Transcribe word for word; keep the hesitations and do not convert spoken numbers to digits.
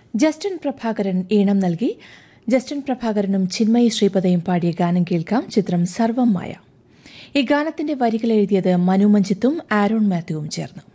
Justin Prabhakaran ഈണം നൽകി. Justin പ്രഭാകരനും Chinmayi ശ്രീപദയും പാടിയ ഗാനം കേൾക്കാം. ചിത്രം സർവം മായ. ഈ ഗാനത്തിന്റെ വരികൾ എഴുതിയത് മനു മഞ്ജിത്തും ആരോൺ മാത്യുവും ചേർന്നു.